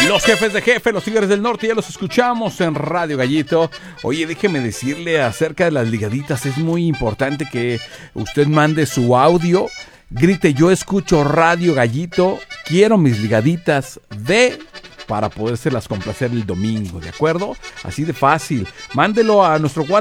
Los jefes de jefe, los Tigres del Norte, ya los escuchamos en Radio Gallito. Oye, déjeme decirle acerca de las ligaditas, es muy importante que usted mande su audio, grite: yo escucho Radio Gallito, quiero mis ligaditas para podérselas complacer el domingo, ¿de acuerdo? Así de fácil. Mándelo a nuestro WhatsApp